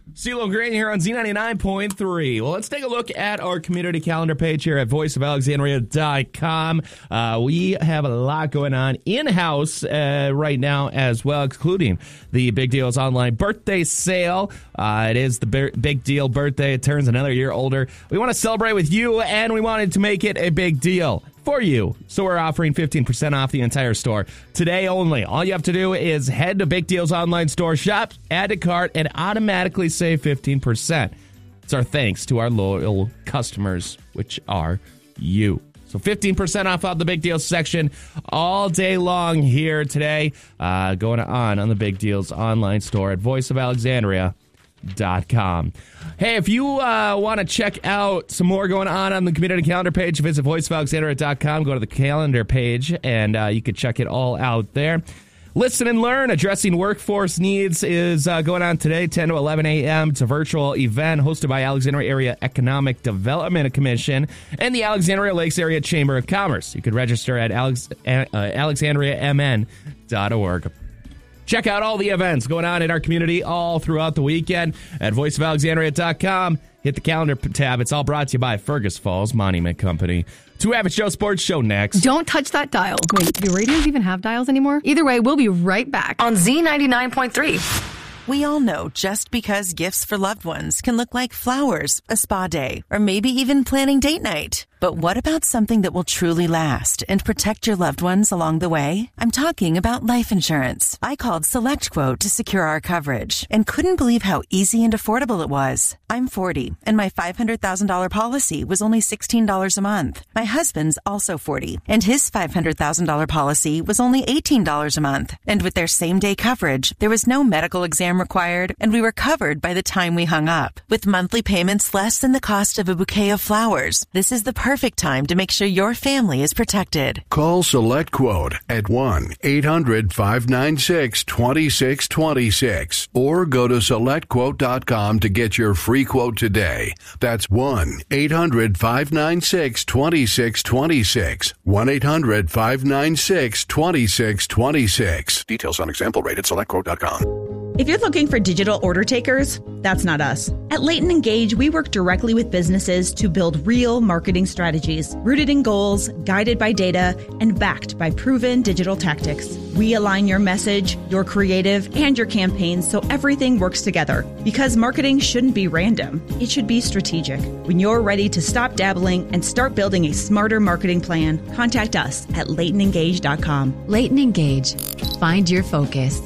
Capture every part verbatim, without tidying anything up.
CeeLo Green here on Z ninety-nine point three. Well, let's take a look at our community calendar page here at voice of alexandria dot com. Uh, we have a lot going on in-house uh, right now as well, including the Big Deals Online birthday sale. Uh, it is the b- Big Deal birthday. It turns another year older. We want to celebrate with you, and we wanted to make it a big deal for you. So we're offering fifteen percent off the entire store today only. All you have to do is head to Big Deals Online Store, shop, add to cart, and automatically save fifteen percent. It's our thanks to our loyal customers, which are you. So fifteen percent off of the Big Deals section all day long here today. Uh, going on on the Big Deals Online Store at voice of alexandria dot com. Hey, if you uh, want to check out some more going on on the community calendar page, visit voice of alexandria dot com. Go to the calendar page, and uh, you can check it all out there. Listen and Learn, Addressing Workforce Needs, is uh, going on today, ten to eleven a.m. It's a virtual event hosted by Alexandria Area Economic Development Commission and the Alexandria Lakes Area Chamber of Commerce. You can register at alex, uh, alexandria m n dot org. Check out all the events going on in our community all throughout the weekend at voice of alexandria dot com. Hit the calendar tab. It's all brought to you by Fergus Falls Monument Company. Two Average Joe Sports Show next. Don't touch that dial. Wait, do radios even have dials anymore? Either way, we'll be right back on Z ninety-nine point three. We all know just because gifts for loved ones can look like flowers, a spa day, or maybe even planning date night. But what about something that will truly last and protect your loved ones along the way? I'm talking about life insurance. I called SelectQuote to secure our coverage and couldn't believe how easy and affordable it was. I'm forty, and my five hundred thousand dollars policy was only sixteen dollars a month. My husband's also forty, and his five hundred thousand dollars policy was only eighteen dollars a month. And with their same-day coverage, there was no medical exam required, and we were covered by the time we hung up. With monthly payments less than the cost of a bouquet of flowers, this is the perfect time to make sure your family is protected. Call SelectQuote at one eight hundred five nine six two six two six or go to select quote dot com to get your free quote today. That's one eight hundred five nine six two six two six. one eight hundred five nine six two six two six. Details on example rate at select quote dot com. If you're looking for digital order takers, that's not us. At Leighton Engage, we work directly with businesses to build real marketing strategies, rooted in goals, guided by data, and backed by proven digital tactics. We align your message, your creative, and your campaigns so everything works together. Because marketing shouldn't be random. It should be strategic. When you're ready to stop dabbling and start building a smarter marketing plan, contact us at leighton engage dot com. Leighton Engage. Find your focus.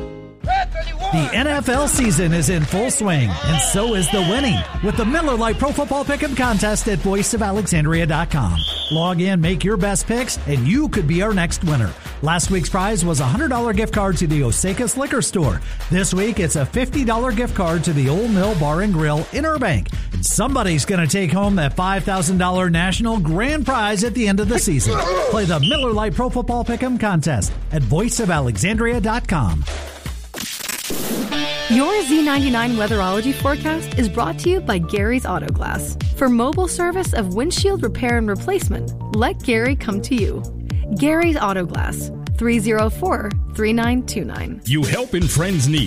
The N F L season is in full swing, and so is the winning with the Miller Lite Pro Football Pick'em Contest at voice of alexandria dot com. Log in, make your best picks, and you could be our next winner. Last week's prize was a one hundred dollars gift card to the Osakis Liquor Store. This week, it's a fifty dollars gift card to the Old Mill Bar and Grill in Burbank. And somebody's going to take home that five thousand dollars national grand prize at the end of the season. Play the Miller Lite Pro Football Pick'em Contest at voice of alexandria dot com. Your Z ninety-nine weatherology forecast is brought to you by Gary's Auto Glass. For mobile service of windshield repair and replacement, let Gary come to you. Gary's Auto Glass, three oh four, three nine two nine. You help in friends' need.